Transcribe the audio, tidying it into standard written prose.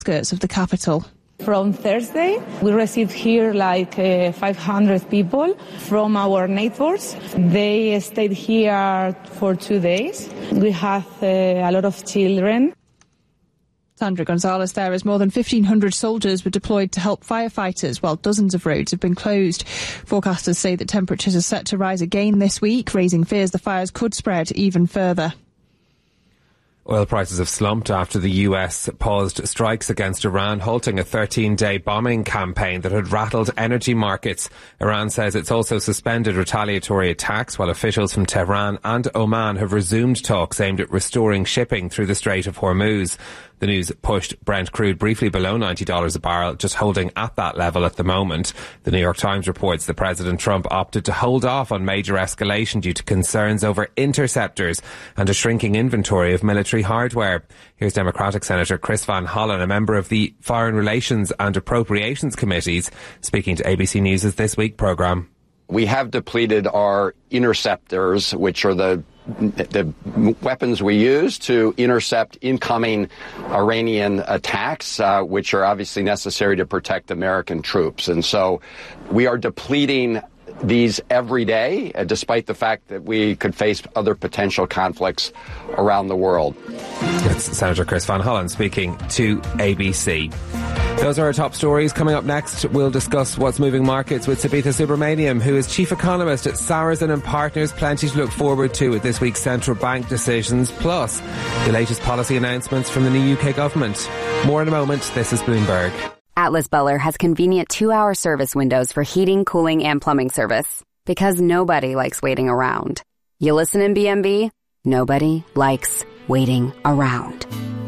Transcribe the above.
outskirts of the capital. From Thursday, we received here 500 people from our neighbors. They stayed here for 2 days. We have a lot of children. Sandra Gonzalez there, as more than 1,500 soldiers were deployed to help firefighters while dozens of roads have been closed. Forecasters say that temperatures are set to rise again this week, raising fears the fires could spread even further. Oil prices have slumped after the US paused strikes against Iran, halting a 13-day bombing campaign that had rattled energy markets. Iran says it's also suspended retaliatory attacks, while officials from Tehran and Oman have resumed talks aimed at restoring shipping through the Strait of Hormuz. The news pushed Brent crude briefly below $90 a barrel, just holding at that level at the moment. The New York Times reports that President Trump opted to hold off on major escalation due to concerns over interceptors and a shrinking inventory of military hardware. Here's Democratic Senator Chris Van Hollen, a member of the Foreign Relations and Appropriations Committees, speaking to ABC News' This Week programme. We have depleted our interceptors, which are the weapons we use to intercept incoming Iranian attacks, which are obviously necessary to protect American troops. And so we are depleting these every day, despite the fact that we could face other potential conflicts around the world. It's Senator Chris Van Hollen speaking to ABC. Those are our top stories. Coming up next, we'll discuss what's moving markets with Sabitha Subramaniam, who is Chief Economist at Sarasin & Partners. Plenty to look forward to with this week's central bank decisions, plus the latest policy announcements from the new UK government. More in a moment. This is Bloomberg. Atlas Butler has convenient 2-hour service windows for heating, cooling, and plumbing service. Because nobody likes waiting around. You listen in BMB? Nobody likes waiting around.